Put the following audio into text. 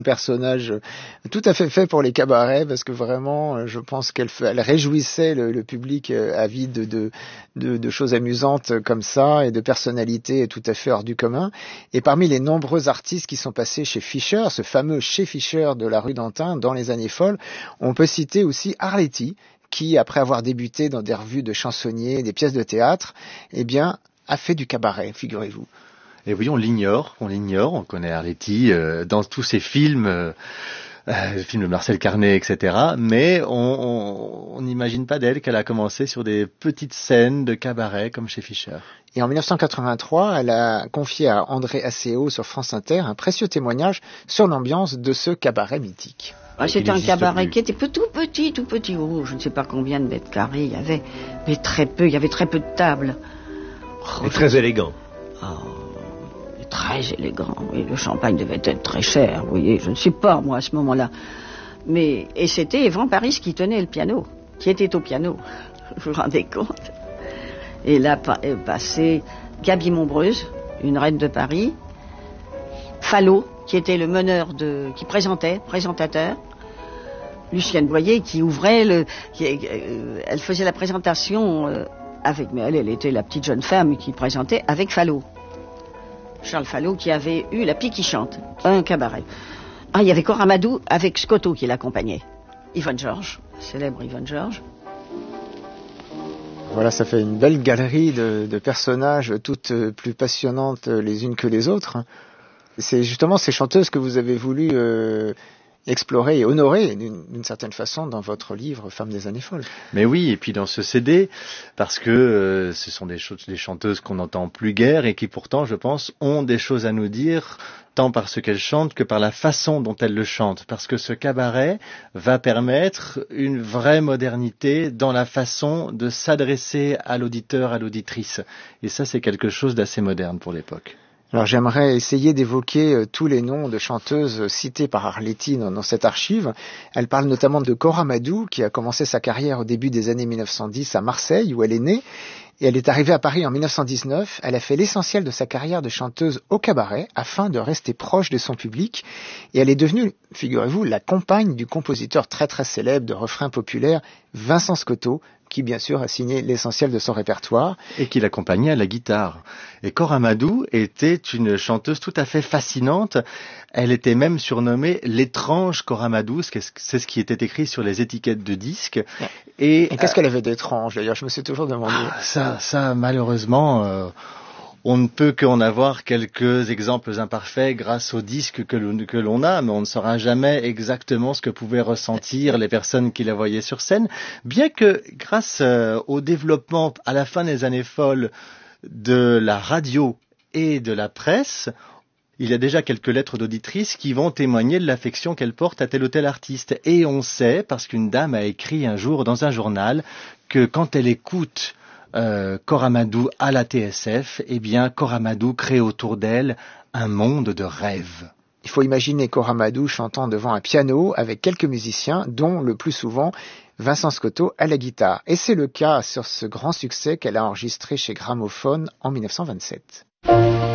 Personnage tout à fait pour les cabarets, parce que vraiment, je pense elle réjouissait le public avide de choses amusantes comme ça et de personnalités tout à fait hors du commun. Et parmi les nombreux artistes qui sont passés chez Fischer, ce fameux chez Fischer de la rue d'Antin dans les années folles, on peut citer aussi Arletty, qui, après avoir débuté dans des revues de chansonniers, des pièces de théâtre, eh bien, a fait du cabaret, figurez-vous. Et oui, on l'ignore, on connaît Arletty dans tous ses films, films de Marcel Carné, etc. Mais on n'imagine pas d'elle qu'elle a commencé sur des petites scènes de cabaret comme chez Fischer. Et en 1983, elle a confié à André Asseo sur France Inter un précieux témoignage sur l'ambiance de ce cabaret mythique. C'était un cabaret qui était tout petit. Oh, je ne sais pas combien de mètres carrés il y avait, mais très peu. Il y avait très peu de tables. Et très élégant. Très élégant. Et le champagne devait être très cher, vous voyez. Je ne sais pas, moi, à ce moment-là. Et c'était Evran Paris qui tenait le piano, qui était au piano. Vous vous rendez compte? Et là, passait Gaby Montbreuse, une reine de Paris. Fallot, qui était le meneur qui présentateur. Lucienne Boyer, qui ouvrait elle faisait la présentation mais elle était la petite jeune femme qui présentait avec Fallot. Charles Fallot, qui avait eu La Pie qui chante, un cabaret. Il y avait Coramadou avec Scotto qui l'accompagnait. Yvonne Georges, célèbre Yvonne Georges. Voilà, ça fait une belle galerie de personnages, toutes plus passionnantes les unes que les autres. C'est justement ces chanteuses que vous avez voulu explorer et honorer d'une certaine façon dans votre livre Femmes des années folles. Mais oui, et puis dans ce CD, parce que ce sont des chanteuses qu'on n'entend plus guère et qui pourtant, je pense, ont des choses à nous dire, tant par ce qu'elles chantent que par la façon dont elles le chantent. Parce que ce cabaret va permettre une vraie modernité dans la façon de s'adresser à l'auditeur, à l'auditrice. Et ça, c'est quelque chose d'assez moderne pour l'époque. Alors j'aimerais essayer d'évoquer tous les noms de chanteuses citées par Arletty dans cette archive. Elle parle notamment de Cora Madou, qui a commencé sa carrière au début des années 1910 à Marseille, où elle est née. Et elle est arrivée à Paris en 1919. Elle a fait l'essentiel de sa carrière de chanteuse au cabaret, afin de rester proche de son public. Et elle est devenue, figurez-vous, la compagne du compositeur très très célèbre de refrains populaires, Vincent Scotto, qui bien sûr a signé l'essentiel de son répertoire. Et qui l'accompagnait à la guitare. Et Cora Madou était une chanteuse tout à fait fascinante. Elle était même surnommée l'étrange Cora Madou, c'est ce qui était écrit sur les étiquettes de disques. Et qu'est-ce qu'elle avait d'étrange d'ailleurs? Je me suis toujours demandé. Ça malheureusement... on ne peut qu'en avoir quelques exemples imparfaits grâce aux disques que l'on a, mais on ne saura jamais exactement ce que pouvaient ressentir les personnes qui la voyaient sur scène. Bien que grâce au développement à la fin des années folles de la radio et de la presse, il y a déjà quelques lettres d'auditrices qui vont témoigner de l'affection qu'elle porte à tel ou tel artiste. Et on sait, parce qu'une dame a écrit un jour dans un journal, que quand elle écoute Cora Madou à la TSF, eh bien Cora Madou crée autour d'elle un monde de rêve. Il faut imaginer Cora Madou chantant devant un piano avec quelques musiciens, dont le plus souvent Vincent Scotto à la guitare. Et c'est le cas sur ce grand succès qu'elle a enregistré chez Gramophone en 1927.